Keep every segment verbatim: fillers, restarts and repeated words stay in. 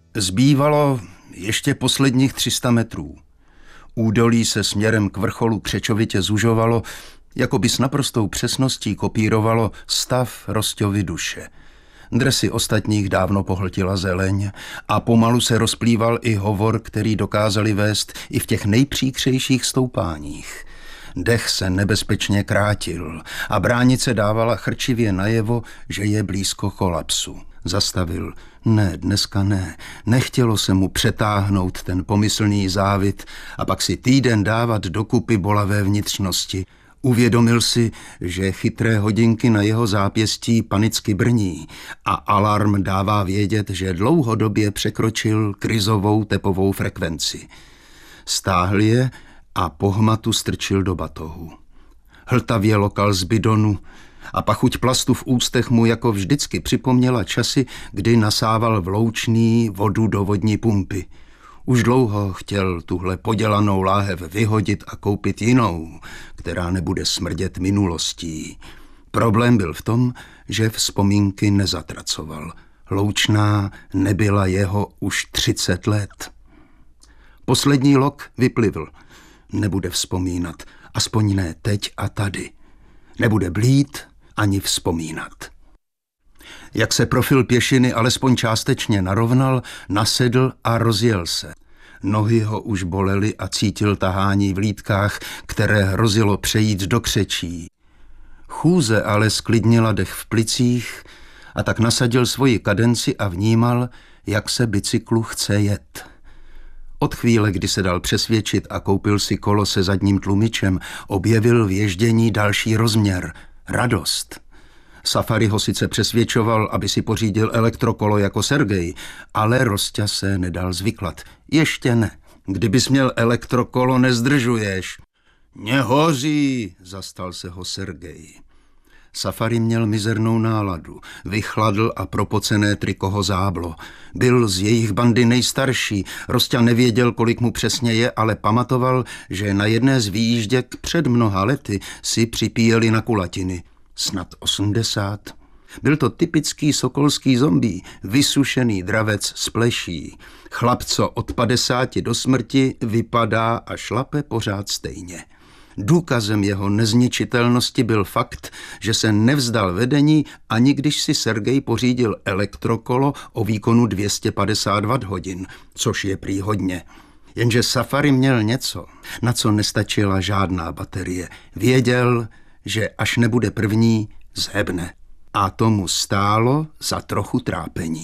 Zbývalo ještě posledních tři sta metrů. Údolí se směrem k vrcholu křečovitě zužovalo, jako by s naprostou přesností kopírovalo stav Rosťovy duše. Dresy ostatních dávno pohltila zeleň a pomalu se rozplýval i hovor, který dokázali vést i v těch nejpříkřejších stoupáních. Dech se nebezpečně krátil a bránice dávala chrčivě najevo, že je blízko kolapsu. Zastavil. Ne, dneska ne. Nechtělo se mu přetáhnout ten pomyslný závit a pak si týden dávat dokupy bolavé vnitřnosti. Uvědomil si, že chytré hodinky na jeho zápěstí panicky brní a alarm dává vědět, že dlouhodobě překročil krizovou tepovou frekvenci. Stáhl je a po hmatu strčil do batohu. Hltavě lokal z bidonu a pachuť plastu v ústech mu jako vždycky připomněla časy, kdy nasával vloučný vodu do vodní pumpy. Už dlouho chtěl tuhle podělanou láhev vyhodit a koupit jinou, která nebude smrdět minulostí. Problém byl v tom, že vzpomínky nezatracoval. Loučná nebyla jeho už třicet let. Poslední lok vyplivl. Nebude vzpomínat, aspoň ne teď a tady. Nebude blít ani vzpomínat. Jak se profil pěšiny alespoň částečně narovnal, nasedl a rozjel se. Nohy ho už bolely a cítil tahání v lítkách, které hrozilo přejít do křečí. Chůze ale sklidnila dech v plicích a tak nasadil svoji kadenci a vnímal, jak se bicyklu chce jet. Od chvíle, kdy se dal přesvědčit a koupil si kolo se zadním tlumičem, objevil v ježdění další rozměr – radost. Safari ho sice přesvědčoval, aby si pořídil elektrokolo jako Sergej, ale Rosťa se nedal zvyklat. Ještě ne. Kdybys měl elektrokolo, nezdržuješ. Nehoří, zastal se ho Sergej. Safari měl mizernou náladu, vychladl a propocené triko ho záblo. Byl z jejich bandy nejstarší, Rosťa nevěděl, kolik mu přesně je, ale pamatoval, že na jedné z výjížděk před mnoha lety si připíjeli na kulatiny. Snad osmdesát. Byl to typický sokolský zombie, vysušený dravec s pleší. Chlap, co od padesáti do smrti vypadá a šlape pořád stejně. Důkazem jeho nezničitelnosti byl fakt, že se nevzdal vedení, ani když si Sergej pořídil elektrokolo o výkonu dvě stě padesát watthodin, což je prý hodně. Jenže Safari měl něco, na co nestačila žádná baterie. Věděl, že až nebude první, zhebne. A tomu stálo za trochu trápení.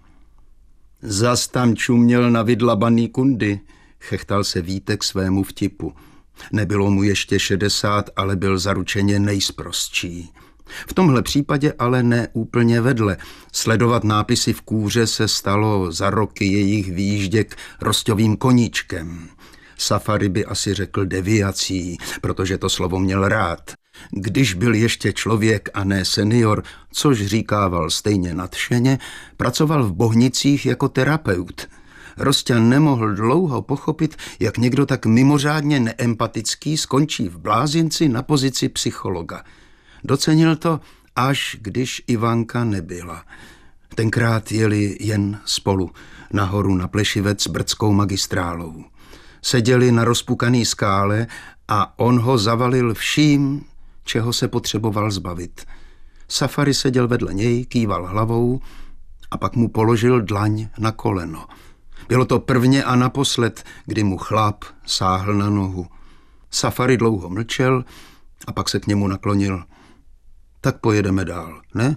Zas tam čuměl na vydlabaný kundy, chechtal se Vítek svému vtipu. Nebylo mu ještě šedesát, ale byl zaručeně nejsprostší. V tomhle případě ale ne úplně vedle. Sledovat nápisy v kůře se stalo za roky jejich výjížděk Rosťovým koníčkem. Safari by asi řekl deviací, protože to slovo měl rád. Když byl ještě člověk a ne senior, což říkával stejně nadšeně, pracoval v Bohnicích jako terapeut. Rosťa nemohl dlouho pochopit, jak někdo tak mimořádně neempatický skončí v blázinci na pozici psychologa. Docenil to, až když Ivanka nebyla. Tenkrát jeli jen spolu, nahoru na Plešivec s brdskou magistrálou. Seděli na rozpukaný skále a on ho zavalil vším, čeho se potřeboval zbavit. Safari seděl vedle něj, kýval hlavou a pak mu položil dlaň na koleno. Bylo to prvně a naposled, kdy mu chlap sáhl na nohu. Safari dlouho mlčel a pak se k němu naklonil. Tak pojedeme dál, ne?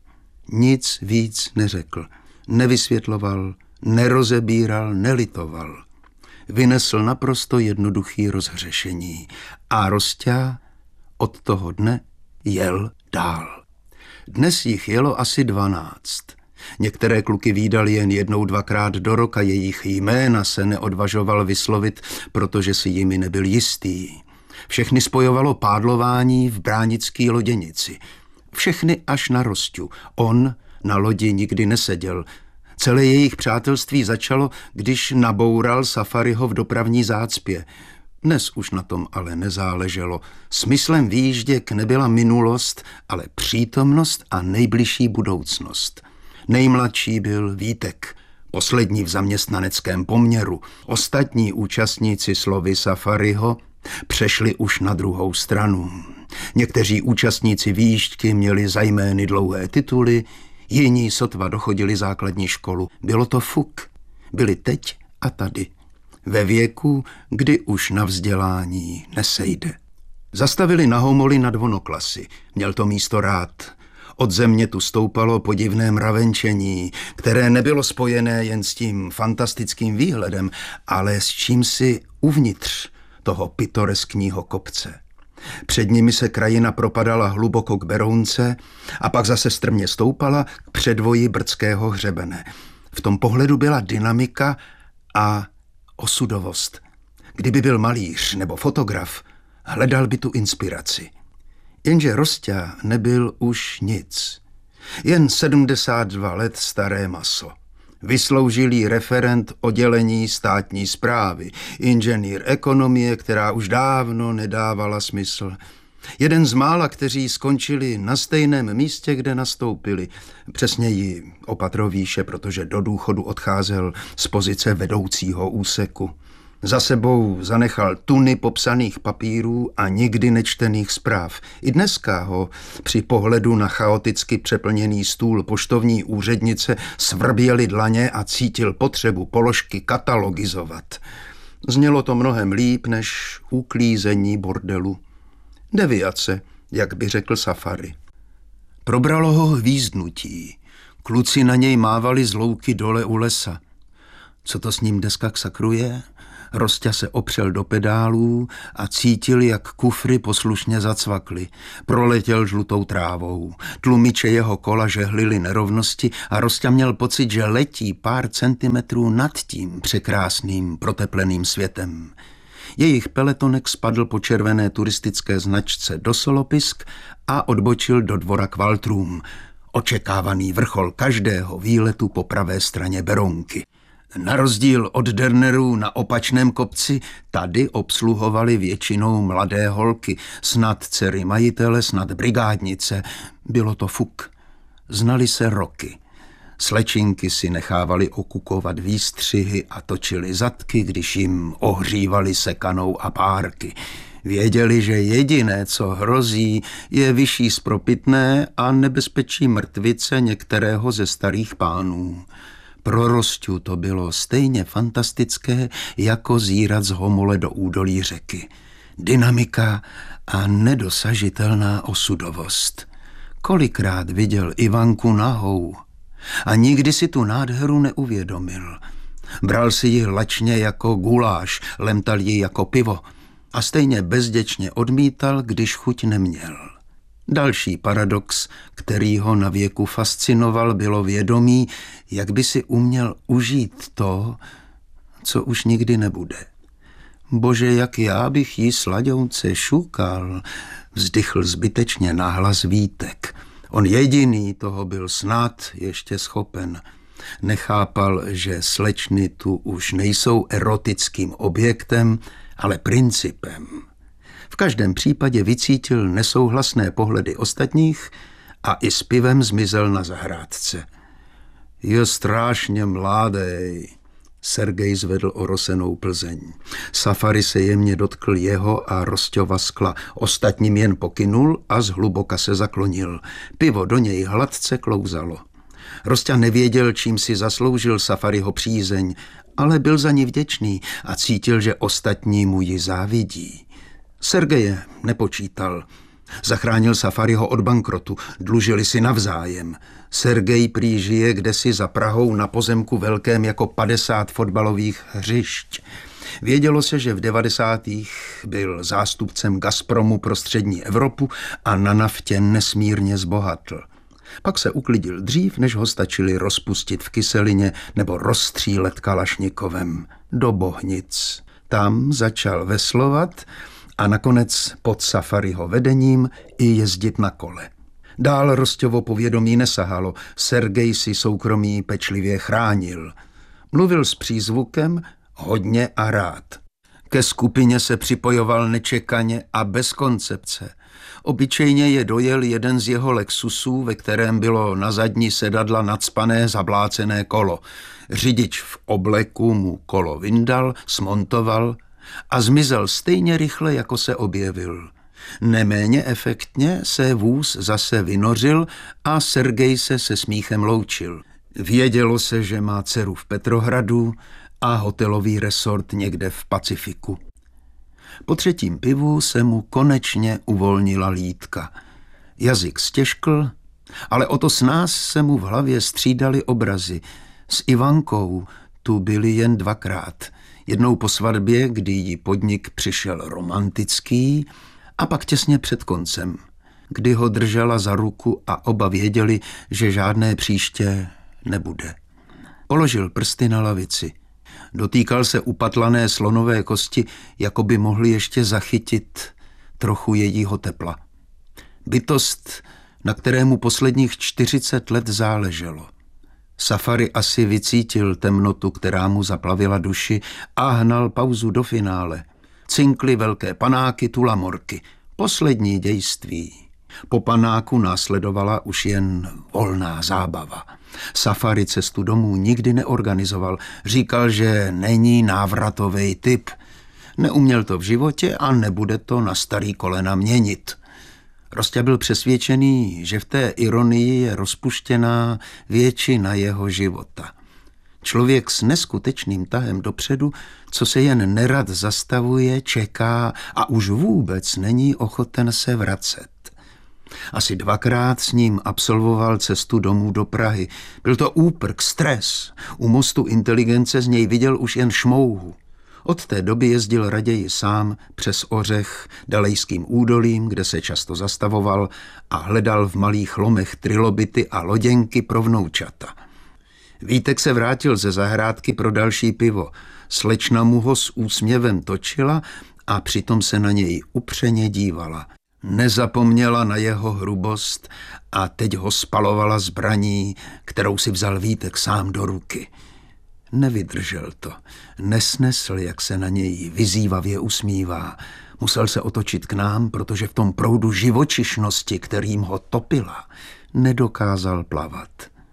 Nic víc neřekl, nevysvětloval, nerozebíral, nelitoval. Vynesl naprosto jednoduchý rozhřešení a Rosťa od toho dne jel dál. Dnes jich jelo asi dvanáct. Některé kluky vídal jen jednou, dvakrát do roka, jejich jména se neodvažoval vyslovit, protože si jimi nebyl jistý. Všechny spojovalo pádlování v bránický loděnici. Všechny až na Rosťu. On na lodi nikdy neseděl. Celé jejich přátelství začalo, když naboural Safariho v dopravní zácpě. Dnes už na tom ale nezáleželo. Smyslem výjížděk nebyla minulost, ale přítomnost a nejbližší budoucnost. Nejmladší byl Vítek. poslední v zaměstnaneckém poměru. Ostatní účastníci slovy Safariho přešli už na druhou stranu. Někteří účastníci výjížďky měli za jmény dlouhé tituly, jiní sotva dochodili základní školu. Bylo to fuk. Byli teď a tady. Ve věku, kdy už na vzdělání nesejde. Zastavili na Homoli nad Vonoklasy. Měl to místo rád. Od země tu stoupalo podivné mravenčení, které nebylo spojené jen s tím fantastickým výhledem, ale s čímsi uvnitř toho pitoreskního kopce. Před nimi se krajina propadala hluboko k Berounce a pak zase strmě stoupala k předvoji Brdského hřebene. V tom pohledu byla dynamika a osudovost. Kdyby byl malíř nebo fotograf, hledal by tu inspiraci. Jenže Rosťa nebyl už nic. Jen sedmdesát dva let staré maso. Vysloužilý referent oddělení státní správy, inženýr ekonomie, která už dávno nedávala smysl. Jeden z mála, kteří skončili na stejném místě, kde nastoupili. Přesněji o patro výše, protože do důchodu odcházel z pozice vedoucího úseku. Za sebou zanechal tuny popsaných papírů a nikdy nečtených zpráv. I dneska ho při pohledu na chaoticky přeplněný stůl poštovní úřednice svrběly dlaně a cítil potřebu položky katalogizovat. Znělo to mnohem líp než uklízení bordelu. Deviace, jak by řekl Safari. Probralo ho hvízdnutí. Kluci na něj mávali z louky dole u lesa. Co to s ním deska k sakru je? Rosťa se opřel do pedálů a cítil, jak kufry poslušně zacvakly. Proletěl žlutou trávou. Tlumiče jeho kola žehlily nerovnosti a Rosťa měl pocit, že letí pár centimetrů nad tím překrásným protepleným světem. Jejich peletonek spadl po červené turistické značce do Solopisk a odbočil do dvora k Valtrům. Očekávaný vrchol každého výletu po pravé straně Berounky. Na rozdíl od Dernerů na opačném kopci tady obsluhovali většinou mladé holky, snad dcery majitele, snad brigádnice. Bylo to fuk. Znali se roky. Slečinky si nechávali okukovat výstřihy a točili zadky, když jim ohřívali sekanou a párky. Věděli, že jediné, co hrozí, je vyšší spropitné a nebezpečí mrtvice některého ze starých pánů. Pro Rosťu to bylo stejně fantastické, jako zírat z Homole do údolí řeky. Dynamika a nedosažitelná osudovost. Kolikrát viděl Ivanku nahou a nikdy si tu nádheru neuvědomil. Bral si ji lačně jako guláš, lemtal ji jako pivo a stejně bezděčně odmítal, když chuť neměl. Další paradox, který ho na věku fascinoval, bylo vědomí, jak by si uměl užít to, co už nikdy nebude. Bože, jak já bych jí slaďounce šukal, vzdychl zbytečně nahlas Vítek. On jediný toho byl snad ještě schopen. Nechápal, že slečny tu už nejsou erotickým objektem, ale principem. V každém případě vycítil nesouhlasné pohledy ostatních a i s pivem zmizel na zahrádce. Je strašně mladý, Sergej zvedl orosenou Plzeň. Safari se jemně dotkl jeho a Rosťova skla. Ostatním jen pokynul a zhluboka se zaklonil. Pivo do něj hladce klouzalo. Rosťa nevěděl, čím si zasloužil Safariho přízeň, ale byl za ní vděčný a cítil, že ostatní mu ji závidí. Sergeje nepočítal. Zachránil Safariho od bankrotu, dlužili si navzájem. Sergej prý žije kdesi za Prahou na pozemku velkém jako padesát fotbalových hřišť. Vědělo se, že v devadesátých byl zástupcem Gazpromu pro střední Evropu a na naftě nesmírně zbohatl. Pak se uklidil dřív, než ho stačili rozpustit v kyselině nebo rozstřílet kalašnikovem do Bohnic. Tam začal veslovat a nakonec pod Safariho vedením i jezdit na kole. Dál Rosťovo povědomí nesahalo, Sergej si soukromí pečlivě chránil. Mluvil s přízvukem hodně a rád. Ke skupině se připojoval nečekaně a bez koncepce. Obyčejně je dojel jeden z jeho Lexusů, ve kterém bylo na zadní sedadla nacpané zablácené kolo. Řidič v obleku mu kolo vyndal, smontoval a zmizel stejně rychle, jako se objevil. Neméně efektně se vůz zase vynořil a Sergej se se smíchem loučil. Vědělo se, že má dceru v Petrohradu a hotelový resort někde v Pacifiku. Po třetím pivu se mu konečně uvolnila lítka. Jazyk stěžkl, ale o to snáz se mu v hlavě střídaly obrazy. S Ivankou tu byli jen dvakrát. Jednou po svatbě, kdy jí podnik přišel romantický, a pak těsně před koncem, kdy ho držela za ruku a oba věděli, že žádné příště nebude. Položil prsty na lavici. Dotýkal se upatlané slonové kosti, jako by mohli ještě zachytit trochu jejího tepla. Bytost, na kterému posledních čtyřicet let záleželo. Safari asi vycítil temnotu, která mu zaplavila duši, a hnal pauzu do finále. Cinkly velké panáky, tulamorky. Poslední dějství. Po panáku následovala už jen volná zábava. Safari cestu domů nikdy neorganizoval. Říkal, že není návratový typ. Neuměl to v životě a nebude to na starý kolena měnit. Rostě byl přesvědčený, že v té ironii je rozpuštěná většina jeho života. Člověk s neskutečným tahem dopředu, co se jen nerad zastavuje, čeká a už vůbec není ochoten se vracet. Asi dvakrát s ním absolvoval cestu domů do Prahy. Byl to úprk, stres. U mostu inteligence z něj viděl už jen šmouhu. Od té doby jezdil raději sám přes Ořech Dalejským údolím, kde se často zastavoval a hledal v malých lomech trilobity a loděnky pro vnoučata. Vítek se vrátil ze zahrádky pro další pivo. Slečna mu ho s úsměvem točila a přitom se na něj upřeně dívala. Nezapomněla na jeho hrubost a teď ho spalovala zbraní, kterou si vzal Vítek sám do ruky. Nevydržel to. Nesnesl, jak se na něj vyzývavě usmívá. Musel se otočit k nám, protože v tom proudu živočišnosti, kterým ho topila, nedokázal plavat.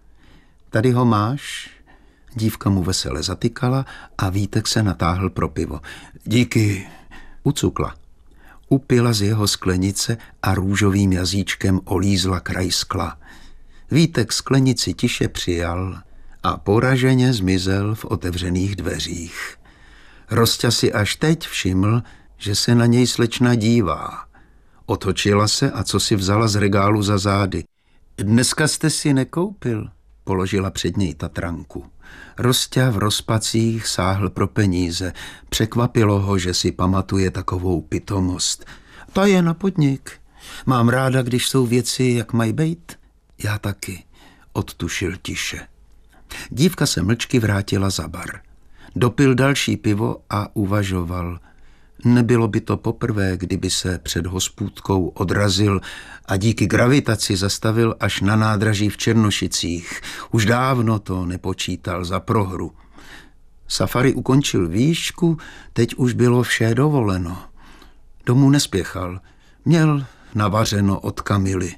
Tady ho máš? Dívka mu vesele zatykala a Vítek se natáhl pro pivo. Díky. Ucukla. Upila z jeho sklenice a růžovým jazyčkem olízla kraj skla. Vítek sklenici tiše přijal a poraženě zmizel v otevřených dveřích. Rostě si až teď všiml, že se na něj slečna dívá. Otočila se a co si vzala z regálu za zády. Dneska jste si nekoupil, položila před něj Tatranku. Rostě v rozpacích sáhl pro peníze. Překvapilo ho, že si pamatuje takovou pitomost. Ta je na podnik. Mám ráda, když jsou věci, jak mají být. Já taky, odtušil tiše. Dívka se mlčky vrátila za bar. Dopil další pivo a uvažoval. Nebylo by to poprvé, kdyby se před hospůdkou odrazil a díky gravitaci zastavil až na nádraží v Černošicích. Už dávno to nepočítal za prohru. Safari ukončil výšku, teď už bylo vše dovoleno. Domů nespěchal, měl navařeno od Kamily.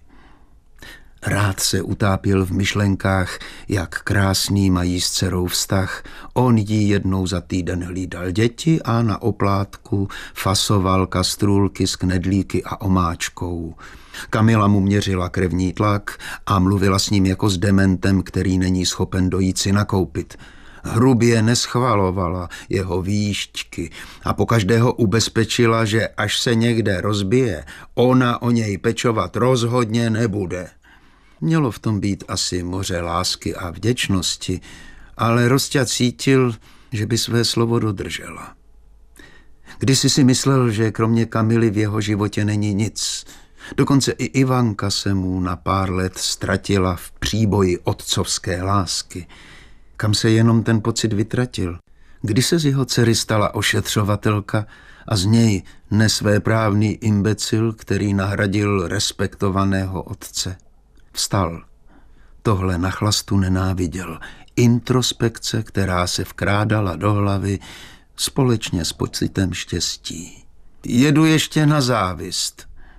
Rád se utápěl v myšlenkách, jak krásný mají s dcerou vztah. On jí jednou za týden hlídal děti a na oplátku fasoval kastrůlky s knedlíky a omáčkou. Kamila mu měřila krevní tlak a mluvila s ním jako s dementem, který není schopen dojít si nakoupit. Hrubě neschvalovala jeho výšťky a pokaždé ho ubezpečila, že až se někde rozbije, ona o něj pečovat rozhodně nebude. Mělo v tom být asi moře lásky a vděčnosti, ale Rostě cítil, že by své slovo dodržela. Kdysi si myslel, že kromě Kamily v jeho životě není nic. Dokonce i Ivanka se mu na pár let ztratila v příboji otcovské lásky. Kam se jenom ten pocit vytratil? Kdy se z jeho dcery stala ošetřovatelka a z něj nesvéprávný imbecil, který nahradil respektovaného otce? Vstal. Tohle na chlastu nenáviděl. Introspekce, která se vkrádala do hlavy společně s pocitem štěstí. Jedu ještě na závist.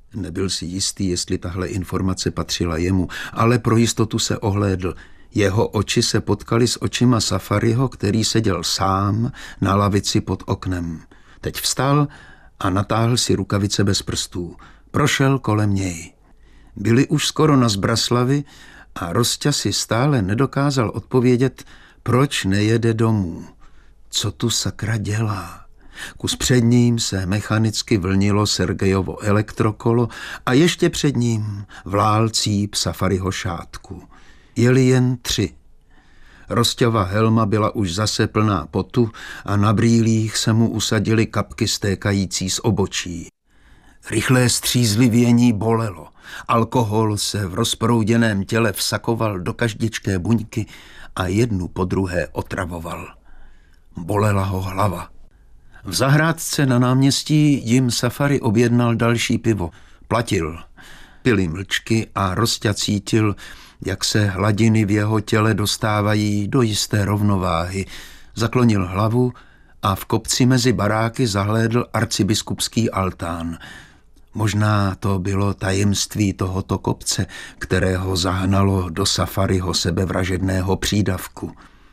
Nebyl si jistý, jestli tahle informace patřila jemu, ale pro jistotu se ohlédl. Jeho oči se potkaly s očima Safariho, který seděl sám na lavici pod oknem. Teď vstal a natáhl si rukavice bez prstů. Prošel kolem něj. Byli už skoro na Zbraslavi a Rosťa si stále nedokázal odpovědět, proč nejede domů. Co tu sakra dělá? Kus před ním se mechanicky vlnilo Sergejovo elektrokolo a ještě před ním vlál cíp Safariho šátku. Jeli jen tři. Rosťova helma byla už zase plná potu a na brýlích se mu usadily kapky stékající z obočí. Rychlé střízlivění bolelo. Alkohol se v rozprouděném těle vsakoval do každičké buňky a jednu po druhé otravoval. Bolela ho hlava. V zahrádce na náměstí jim Safari objednal další pivo. Platil. Pili mlčky a Rosťa cítil, jak se hladiny v jeho těle dostávají do jisté rovnováhy. Zaklonil hlavu a v kopci mezi baráky zahlédl arcibiskupský altán. Možná to bylo tajemství tohoto kopce, kterého zahnalo do Safariho sebevražedného přídavku.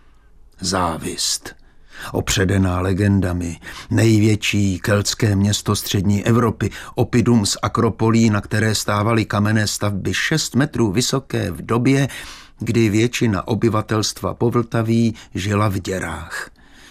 Závist. Opředená legendami, největší keltské město střední Evropy, Oppidum z Akropolí, na které stávaly kamenné stavby šest metrů vysoké v době, kdy většina obyvatelstva Povltaví žila v děrách.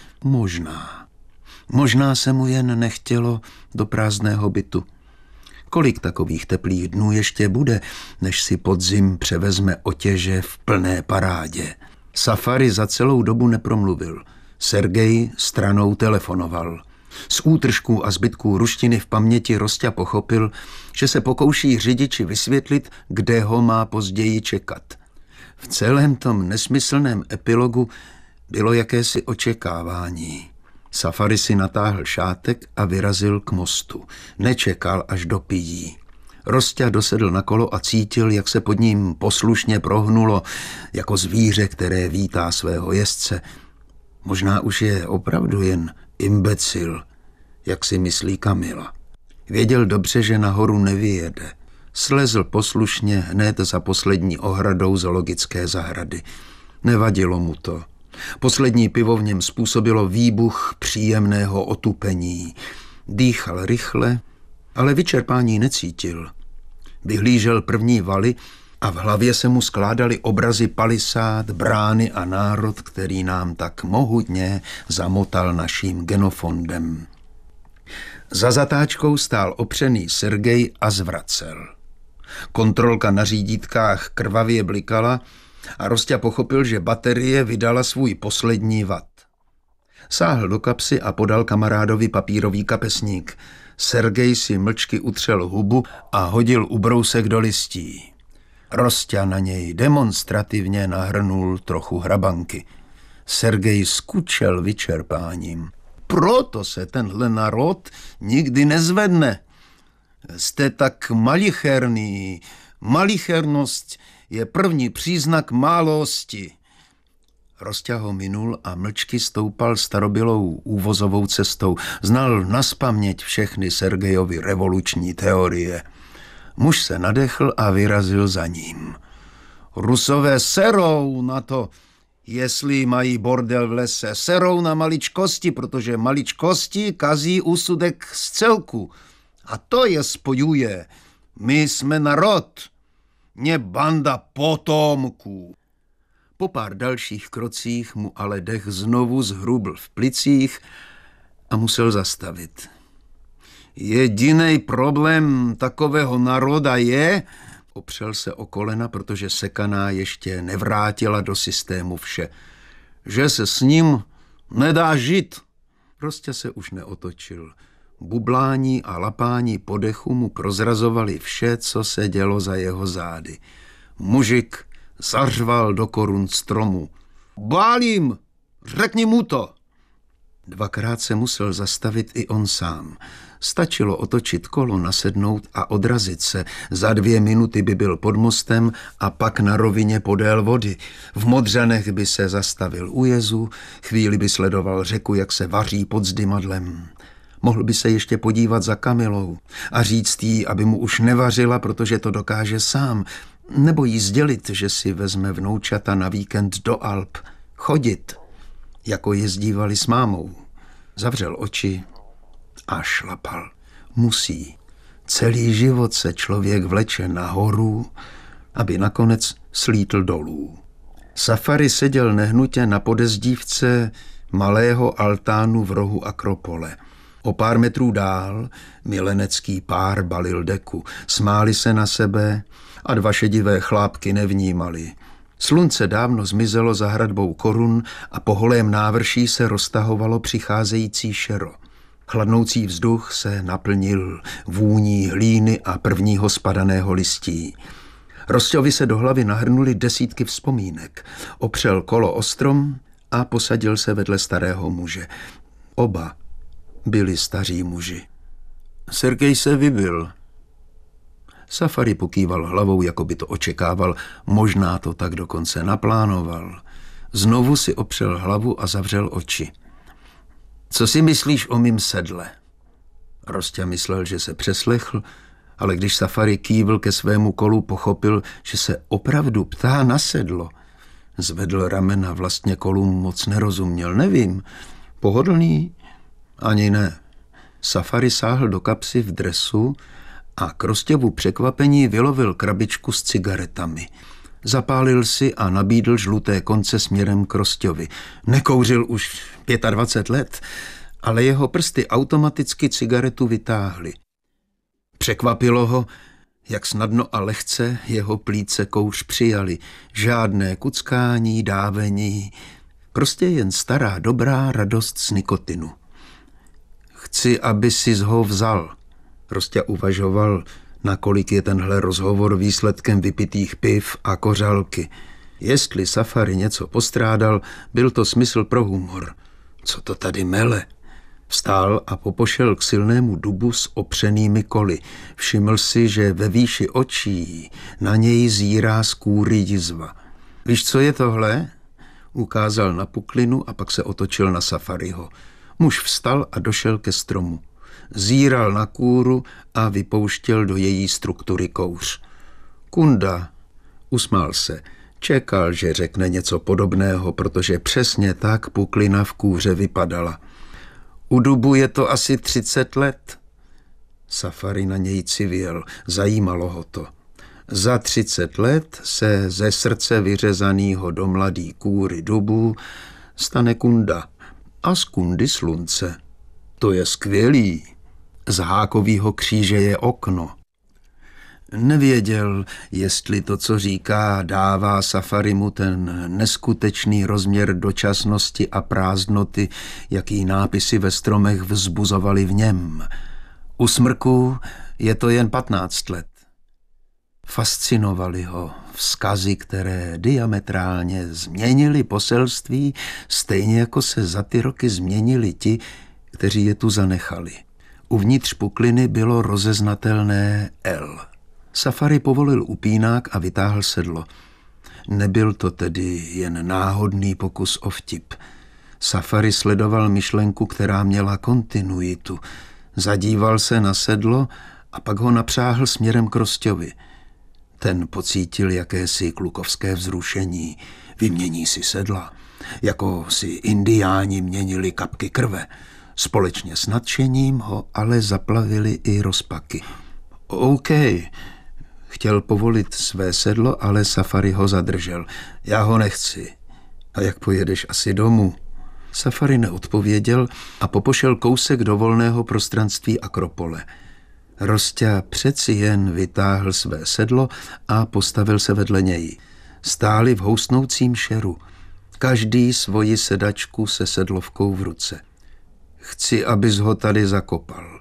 Možná. Možná se mu jen nechtělo do prázdného bytu. Kolik takových teplých dnů ještě bude, než si podzim převezme otěže v plné parádě? Safari za celou dobu nepromluvil. Sergej stranou telefonoval. Z útržků a zbytků ruštiny v paměti Rosťa pochopil, že se pokouší řidiči vysvětlit, kde ho má později čekat. V celém tom nesmyslném epilogu bylo jakési očekávání. Safari si natáhl šátek a vyrazil k mostu. Nečekal, až dopíjí. Rosťa dosedl na kolo a cítil, jak se pod ním poslušně prohnulo, jako zvíře, které vítá svého jezdce. Možná už je opravdu jen imbecil, jak si myslí Kamila. Věděl dobře, že nahoru nevyjede. Slezl poslušně hned za poslední ohradou zoologické zahrady. Nevadilo mu to. Poslední pivo v něm způsobilo výbuch příjemného otupení. Dýchal rychle, ale vyčerpání necítil. Vyhlížel první valy a v hlavě se mu skládaly obrazy palisád, brány a národ, který nám tak mohutně zamotal naším genofondem. Za zatáčkou stál opřený Sergej a zvracel. Kontrolka na řídítkách krvavě blikala a Rosťa pochopil, že baterie vydala svůj poslední vat. Sáhl do kapsy a podal kamarádovi papírový kapesník. Sergej si mlčky utřel hubu a hodil ubrousek do listí. Rosťa na něj demonstrativně nahrnul trochu hrabanky. Sergej skučel vyčerpáním. Proto se tenhle národ nikdy nezvedne. Jste tak malicherný. Malichernost je první příznak málosti. Rosťa ho minul a mlčky stoupal starobylou úvozovou cestou. Znal nazpaměť všechny Sergejovy revoluční teorie. Muž se nadechl a vyrazil za ním. Rusové serou na to, jestli mají bordel v lese. Serou na maličkosti, protože maličkosti kazí úsudek z celku. A to je spojuje. My jsme narod, ne banda potomků. Po pár dalších krocích mu ale dech znovu zhrubl v plicích a musel zastavit. Jediný problém takového národa je, opřel se o kolena, protože sekaná ještě nevrátila do systému vše, že se s ním nedá žít. Rosťa se už neotočil. Bublání a lapání po dechu mu prozrazovali vše, co se dělo za jeho zády. Mužik zařval do korun stromu. Bálím, řekni mu to. Dvakrát se musel zastavit i on sám. Stačilo otočit kolo, nasednout a odrazit se. Za dvě minuty by byl pod mostem a pak na rovině podél vody. V Modřanech by se zastavil u jezu, chvíli by sledoval řeku, jak se vaří pod zdymadlem. Mohl by se ještě podívat za Kamilou a říct jí, aby mu už nevařila, protože to dokáže sám, nebo jí sdělit, že si vezme vnoučata na víkend do Alp. Chodit, jako jezdívali s mámou. Zavřel oči a šlapal. Musí. Celý život se člověk vleče nahoru, aby nakonec slítl dolů. Safari seděl nehnutě na podezdívce malého altánu v rohu Akropole. O pár metrů dál milenecký pár balil deku. Smáli se na sebe a dva šedivé chlápky nevnímali. Slunce dávno zmizelo za hradbou korun a po holém návrší se roztahovalo přicházející šero. Chladnoucí vzduch se naplnil vůní hlíny a prvního spadaného listí. Rosťovi se do hlavy nahrnuli desítky vzpomínek. Opřel kolo o strom a posadil se vedle starého muže. Oba byli staří muži. Sergej se vybil. Safari pokýval hlavou, jako by to očekával, možná to tak dokonce naplánoval. Znovu si opřel hlavu a zavřel oči. Co si myslíš o mým sedle? Rostě myslel, že se přeslechl, ale když Safari kývl ke svému kolu, pochopil, že se opravdu ptá na sedlo. Zvedl ramena, vlastně kolům moc nerozuměl. Nevím, pohodlný? Ani ne. Safari sáhl do kapsy v dresu a k Rostěvu překvapení vylovil krabičku s cigaretami. Zapálil si a nabídl žluté konce směrem k Rostěvi. Nekouřil už dvacet pět let, ale jeho prsty automaticky cigaretu vytáhly. Překvapilo ho, jak snadno a lehce jeho plíce kouř přijali. Žádné kuckání, dávení, prostě jen stará dobrá radost z nikotinu. Chci, aby sis ho vzal. Rostě uvažoval, nakolik je tenhle rozhovor výsledkem vypitých piv a kořalky. Jestli Safari něco postrádal, byl to smysl pro humor. Co to tady mele? Vstál a popošel k silnému dubu s opřenými koly. Všiml si, že ve výši očí na něj zírá z kůry jizva. Víš, co je tohle? Ukázal na puklinu a pak se otočil na Safariho. Muž vstal a došel ke stromu. Zíral na kůru a vypouštěl do její struktury kouř. Kunda, usmál se. Čekal, že řekne něco podobného, protože přesně tak puklina v kůře vypadala. U dubu je to asi třicet let. Safari na něj civěl, zajímalo ho to. Za třicet let se ze srdce vyřezanýho do mladý kůry dubu stane kunda a z kundy slunce. To je skvělý. Z hákovýho kříže je okno. Nevěděl, jestli to, co říká, dává Safarimu ten neskutečný rozměr dočasnosti a prázdnoty, jaký nápisy ve stromech vzbuzovaly v něm. U smrku je to jen patnáct let. Fascinovaly ho vzkazy, které diametrálně změnily poselství, stejně jako se za ty roky změnili ti, kteří je tu zanechali. Uvnitř pukliny bylo rozeznatelné L. Safari povolil upínák a vytáhl sedlo. Nebyl to tedy jen náhodný pokus o vtip. Safari sledoval myšlenku, která měla kontinuitu. Zadíval se na sedlo a pak ho napřáhl směrem k Rosťovi. Ten pocítil jakési klukovské vzrušení. Vymění si sedla, jako si indiáni měnili kapky krve. Společně s nadšením ho ale zaplavili i rozpaky. OK, chtěl povolit své sedlo, ale Safari ho zadržel. Já ho nechci. A jak pojedeš asi domů? Safari neodpověděl a popošel kousek do volného prostranství Akropole. Rosťa přeci jen vytáhl své sedlo a postavil se vedle něj. Stáli v housnoucím šeru. Každý svoji sedačku se sedlovkou v ruce. Chci, abys ho tady zakopal.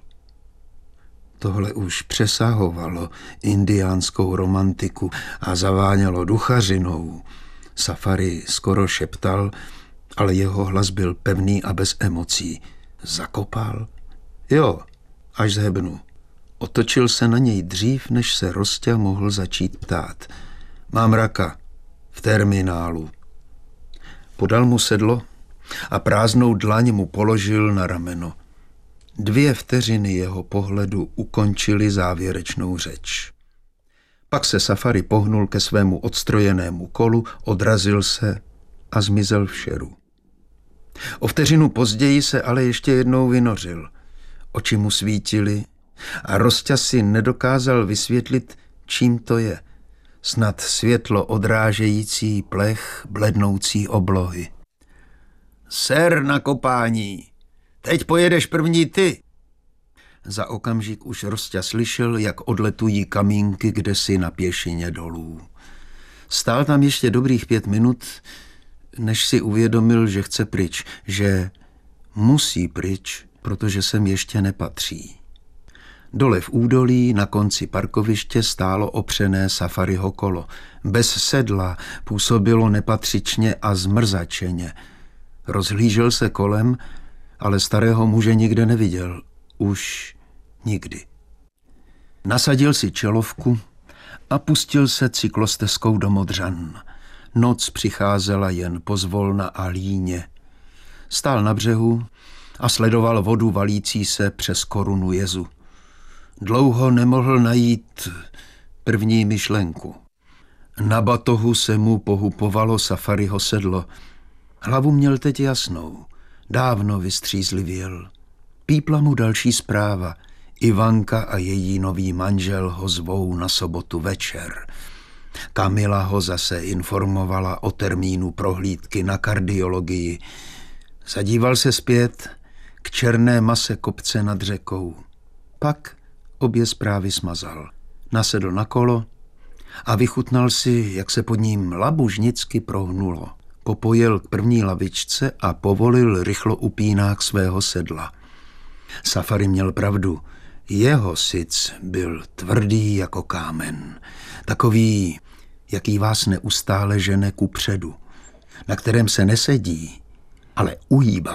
Tohle už přesahovalo indiánskou romantiku a zavánělo duchařinou. Safari skoro šeptal, ale jeho hlas byl pevný a bez emocí. Zakopal? Jo, až zhebnu. Otočil se na něj dřív, než se Rosťa mohl začít ptát. Mám raka. V terminálu. Podal mu sedlo a prázdnou dlaň mu položil na rameno. Dvě vteřiny jeho pohledu ukončily závěrečnou řeč. Pak se Safari pohnul ke svému odstrojenému kolu, odrazil se a zmizel v šeru. O vteřinu později se ale ještě jednou vynořil. Oči mu svítily a Rosťa si nedokázal vysvětlit, čím to je. Snad světlo odrážející plech blednoucí oblohy. Ser na kopání, teď pojedeš první ty. Za okamžik už Rosťa slyšel, jak odletují kamínky kdesi na pěšině dolů. Stál tam ještě dobrých pět minut, než si uvědomil, že chce pryč, že musí pryč, protože sem ještě nepatří. Dole v údolí na konci parkoviště stálo opřené Safariho kolo. Bez sedla působilo nepatřičně a zmrzačeně. Rozhlížel se kolem, ale starého muže nikde neviděl. Už nikdy. Nasadil si čelovku a pustil se cyklostezkou do Modřan. Noc přicházela jen pozvolna a líně. Stál na břehu a sledoval vodu valící se přes korunu jezu. Dlouho nemohl najít první myšlenku. Na batohu se mu pohupovalo Safariho sedlo. Hlavu měl teď jasnou. Dávno vystřízlivěl. Pípla mu další zpráva. Ivanka a její nový manžel ho zvou na sobotu večer. Kamila ho zase informovala o termínu prohlídky na kardiologii. Zadíval se zpět k černé mase kopce nad řekou. Pak obě zprávy smazal. Nasedl na kolo a vychutnal si, jak se pod ním labužnicky prohnulo. Popojel k první lavičce a povolil rychlo upínák svého sedla. Safari měl pravdu. Jeho sic byl tvrdý jako kámen. Takový, jaký vás neustále žene kupředu, na kterém se nesedí, ale uhýbá.